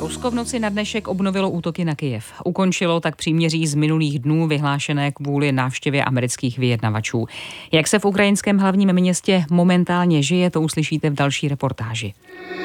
Rusko v noci na dnešek obnovilo útoky na Kyjev. Ukončilo tak příměří z minulých dnů vyhlášené kvůli návštěvě amerických vyjednavačů. Jak se v ukrajinském hlavním městě momentálně žije, to uslyšíte v další reportáži.